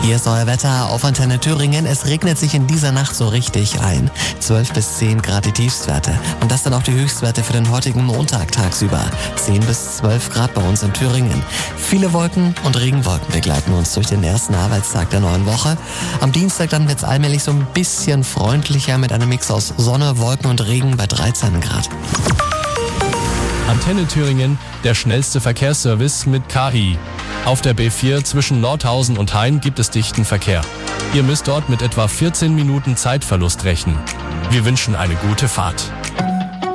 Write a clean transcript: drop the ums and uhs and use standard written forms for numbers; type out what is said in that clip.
Hier ist euer Wetter auf Antenne Thüringen. Es regnet sich in dieser Nacht so richtig ein. 12 bis 10 Grad die Tiefstwerte. Und das dann auch die Höchstwerte für den heutigen Montag tagsüber. 10 bis 12 Grad bei uns in Thüringen. Viele Wolken und Regenwolken begleiten uns durch den ersten Arbeitstag der neuen Woche. Am Dienstag dann wird es allmählich so ein bisschen freundlicher mit einem Mix aus Sonne, Wolken und Regen bei 13 Grad. Antenne Thüringen, der schnellste Verkehrsservice mit KI. Auf der B4 zwischen Nordhausen und Hain gibt es dichten Verkehr. Ihr müsst dort mit etwa 14 Minuten Zeitverlust rechnen. Wir wünschen eine gute Fahrt.